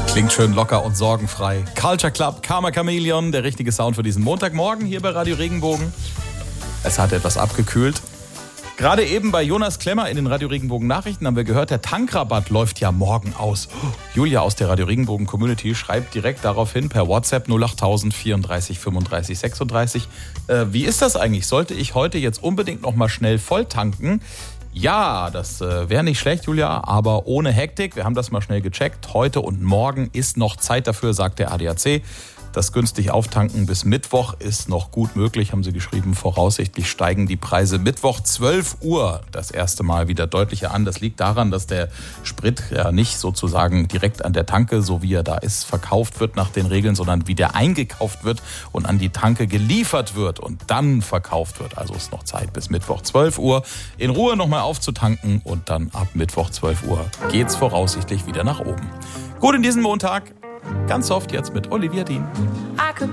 Klingt schön locker und sorgenfrei. Culture Club, Karma Chameleon, der richtige Sound für diesen Montagmorgen hier bei Radio Regenbogen. Es hat etwas abgekühlt. Gerade eben bei Jonas Klemmer in den Radio Regenbogen Nachrichten haben wir gehört, der Tankrabatt läuft ja morgen aus. Julia aus der Radio Regenbogen Community schreibt direkt darauf hin per WhatsApp 08000 34 35 36. Wie ist das eigentlich? Sollte ich heute jetzt unbedingt noch mal schnell voll tanken? Ja, das wäre nicht schlecht, Julia, aber ohne Hektik. Wir haben das mal schnell gecheckt. Heute und morgen ist noch Zeit dafür, sagt der ADAC. Das günstig Auftanken bis Mittwoch ist noch gut möglich, haben sie geschrieben. Voraussichtlich steigen die Preise Mittwoch 12 Uhr das erste Mal wieder deutlicher an. Das liegt daran, dass der Sprit ja nicht sozusagen direkt an der Tanke, so wie er da ist, verkauft wird nach den Regeln, sondern wie der eingekauft wird und an die Tanke geliefert wird und dann verkauft wird. Also ist noch Zeit bis Mittwoch 12 Uhr in Ruhe nochmal aufzutanken und dann ab Mittwoch 12 Uhr geht's voraussichtlich wieder nach oben. Gut in diesem Montag. Ganz oft jetzt mit Olivia Dien.